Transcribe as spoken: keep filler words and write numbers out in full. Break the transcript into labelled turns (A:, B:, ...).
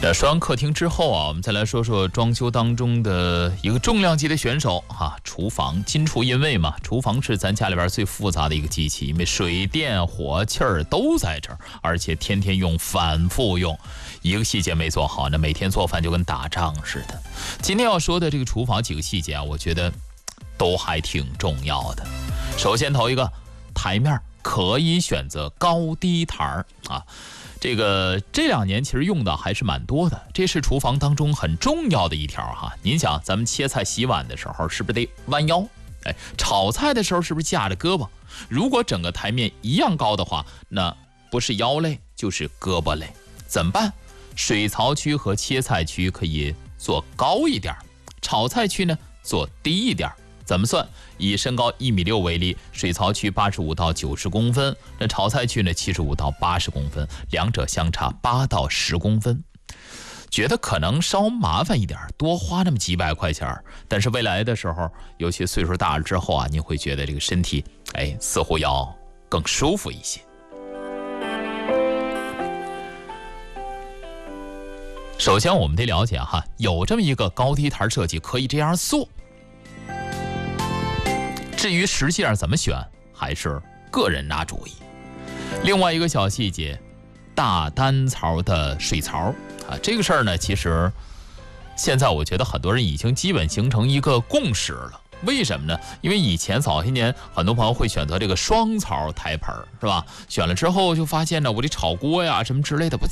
A: 那说完客厅之后啊，我们再来说说装修当中的一个重量级的选手哈，厨房金厨银卫嘛。厨房是咱家里边最复杂的一个机器，因为水电火气儿都在这儿，而且天天用，反复用，一个细节没做好，那每天做饭就跟打仗似的。今天要说的这个厨房几个细节啊，我觉得都还挺重要的。首先头一个，台面可以选择高低台啊。这个这两年其实用的还是蛮多的，这是厨房当中很重要的一条哈。您想，咱们切菜洗碗的时候是不是得弯腰？哎，炒菜的时候是不是架着胳膊？如果整个台面一样高的话，那不是腰累就是胳膊累，怎么办？水槽区和切菜区可以做高一点，炒菜区呢做低一点。怎么算？以身高一米六为例，水槽区八十五到九十公分，那炒菜区呢七十五到八十公分，两者相差八到十公分。觉得可能稍麻烦一点，多花那么几百块钱，但是未来的时候，尤其岁数大了之后啊，您会觉得这个身体，哎，似乎要更舒服一些。首先，我们得了解哈，有这么一个高低台设计，可以这样做。至于实际上怎么选，还是个人拿主意。另外一个小细节，大单槽的水槽啊，这个事儿呢，其实现在我觉得很多人已经基本形成一个共识了。为什么呢？因为以前早些年很多朋友会选择这个双槽台盆，是吧？选了之后就发现呢，我这炒锅呀什么之类的不